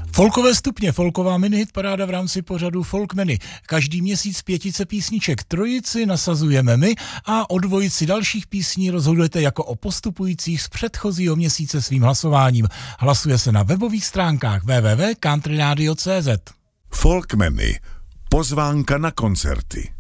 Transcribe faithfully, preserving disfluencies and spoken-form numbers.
Folkové stupně, folková minihit paráda v rámci pořadu Folkmeny. Každý měsíc pětice písniček, trojici nasazujeme my a o dvojici dalších písní rozhodujete jako o postupujících z předchozího měsíce svým hlasováním. Hlasuje se na webových stránkách w w w tečka country radio tečka c z. Folkmeny. Pozvánka na koncerty.